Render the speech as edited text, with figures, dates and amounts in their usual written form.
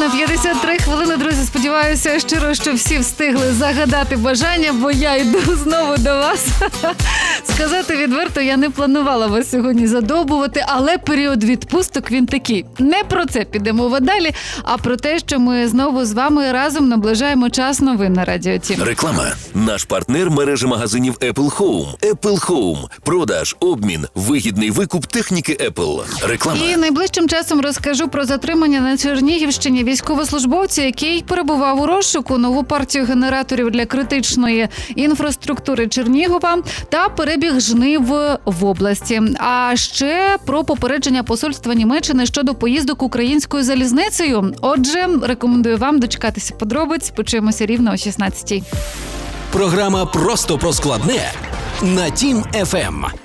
година 53 хвилини, друзі. Сподіваюся щиро, що всі встигли загадати бажання, бо я йду знову до вас. Сказати відверто, я не планувала вас сьогодні задовбувати, але період відпусток він такий. Не про це піде мова далі, а про те, що ми знову з вами разом наближаємо час новин на Радіо Тім. Реклама. Наш партнер мережі магазинів Apple Home. Apple Home. Продаж, обмін, вигідний викуп техніки Apple. Реклама. І найближчим часом розкажу про затримання на Чернігівщині військовослужбовця, який перебував у розшуку, нову партію генераторів для критичної інфраструктури Чернігова та перебіг жнив в області. А ще про попередження посольства Німеччини щодо поїздок українською залізницею. Отже, рекомендую вам дочекатися подробиць. Почуємося рівно о 16-й. Програма «Просто про складне» на Тім FM.